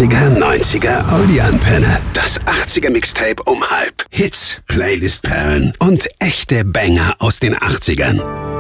80er, 90er Audi-Antenne. Das 80er Mixtape um halb. Hits, Playlist-Perlen und echte Banger aus den 80ern.